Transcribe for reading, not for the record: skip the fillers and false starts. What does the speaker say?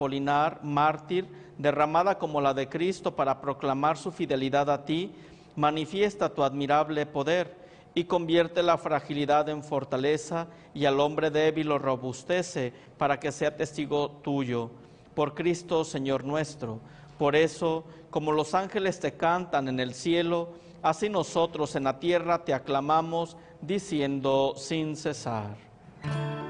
Polinar, mártir, derramada como la de Cristo para proclamar su fidelidad a ti, manifiesta tu admirable poder y convierte la fragilidad en fortaleza y al hombre débil lo robustece para que sea testigo tuyo. Por Cristo, Señor nuestro. Por eso, como los ángeles te cantan en el cielo, así nosotros en la tierra te aclamamos, diciendo sin cesar.